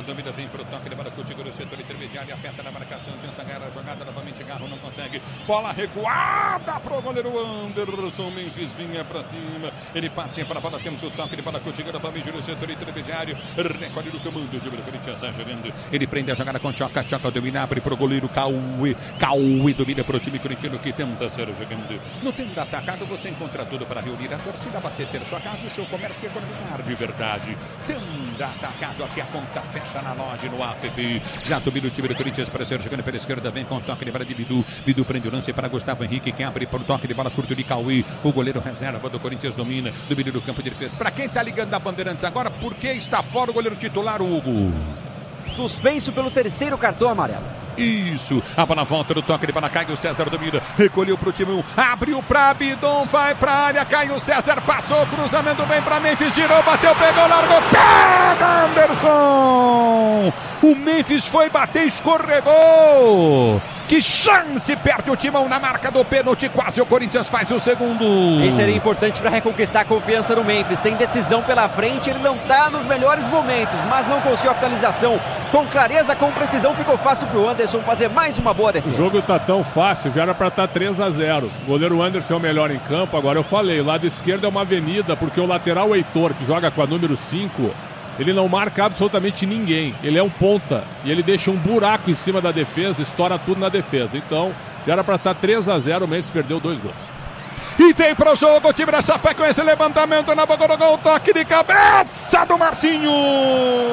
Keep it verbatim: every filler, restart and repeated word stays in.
domina bem pro toque de bola, contigo no setor intermediário, aperta na marcação, tenta ganhar a jogada, novamente Garro não consegue, bola recuada pro goleiro Anderson, Memphis vinha pra cima, ele partia para a bola, tenta o toque de bola, contigo novamente no setor intermediário, recolhe do comando, o time do Corinthians sai jogando, ele prende a jogada com Tchoca, Tchoca domina, abre pro goleiro Cauê, Cauê domina pro time corintiano que tenta ser jogando, no tempo da atacado você encontra tudo para reunir a torcida, abastecer sua casa, o seu comércio e economizar de verdade, tenda atacado aqui, a conta fecha na loja, no A T P, já domina o time do Corinthians para ser jogando pela esquerda, vem com o toque de bola de Bidu, Bidu prende o lance para Gustavo Henrique, que abre para o toque de bola curto de Cauê, o goleiro reserva do Corinthians domina, domina do campo de defesa, para quem tá ligando da Bandeirantes agora, por que está fora o goleiro titular, Hugo? Suspenso pelo terceiro cartão amarelo. Isso, a bola volta do toque de bola, Caio César domina, recolheu pro time um, abriu pra Bidon, vai pra área, Caio César passou, cruzamento vem pra Memphis, girou, bateu, pegou, largou, pega Anderson! O Memphis foi bater, escorregou! Que chance, perde o timão na marca do pênalti, quase o Corinthians faz o segundo. Isso seria importante para reconquistar a confiança no Memphis, tem decisão pela frente, ele não tá nos melhores momentos, mas não conseguiu a finalização com clareza, com precisão, ficou fácil pro Anderson fazer mais uma boa defesa. O jogo tá tão fácil, já era para estar três a zero. O goleiro Anderson é o melhor em campo, agora eu falei, o lado esquerdo é uma avenida, porque o lateral Heitor, que joga com a número cinco, ele não marca absolutamente ninguém, ele é um ponta e ele deixa um buraco em cima da defesa, estoura tudo na defesa. Então, já era para estar três a zero, o Memphis perdeu dois gols. E vem pro jogo o time da Chapecoense, levantamento na boca do gol, toque de cabeça do Marcinho!